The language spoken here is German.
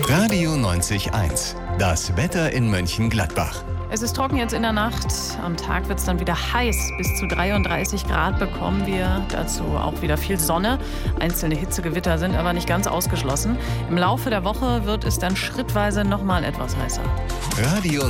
Radio 90.1, das Wetter in Mönchengladbach. Es ist trocken jetzt in der Nacht. Am Tag wird es dann wieder heiß. Bis zu 33 Grad bekommen wir. Dazu auch wieder viel Sonne. Einzelne Hitzegewitter sind aber nicht ganz ausgeschlossen. Im Laufe der Woche wird es dann schrittweise noch mal etwas heißer. Radio